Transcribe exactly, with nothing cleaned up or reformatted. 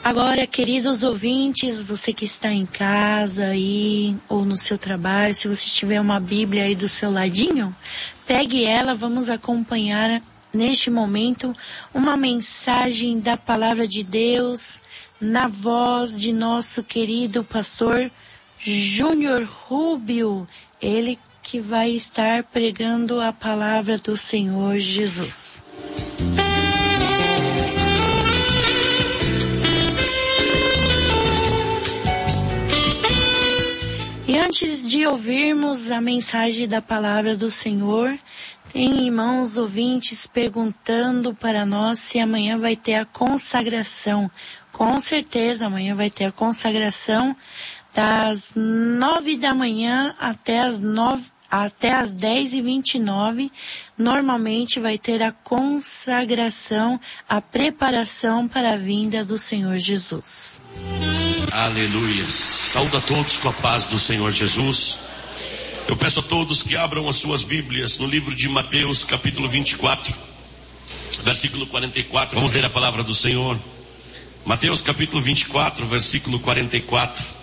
Agora, queridos ouvintes, você que está em casa aí, ou no seu trabalho, se você tiver uma Bíblia aí do seu ladinho, pegue ela, vamos acompanhar neste momento uma mensagem da Palavra de Deus, na voz de nosso querido pastor Júnior Rubio, ele que vai estar pregando a palavra do Senhor Jesus. E antes de ouvirmos a mensagem da palavra do Senhor, tem irmãos ouvintes perguntando para nós se amanhã vai ter a consagração. Com certeza amanhã vai ter a consagração das nove da manhã até as nove, até as dez e vinte e nove. Normalmente vai ter a consagração, a preparação para a vinda do Senhor Jesus. Aleluia. Saúde a todos com a paz do Senhor Jesus. Eu peço a todos que abram as suas Bíblias no livro de Mateus, capítulo vinte e quatro, versículo quarenta e quatro. Vamos ler a palavra do Senhor. Mateus, capítulo vinte e quatro, versículo quarenta e quatro.